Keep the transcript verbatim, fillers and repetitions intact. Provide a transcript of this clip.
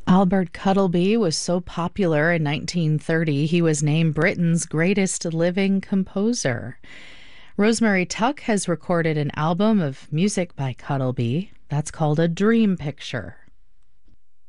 Albert Cuttleby was so popular in nineteen thirty, he was named Britain's greatest living composer. Rosemary Tuck has recorded an album of music by Cuttleby that's called A Dream Picture.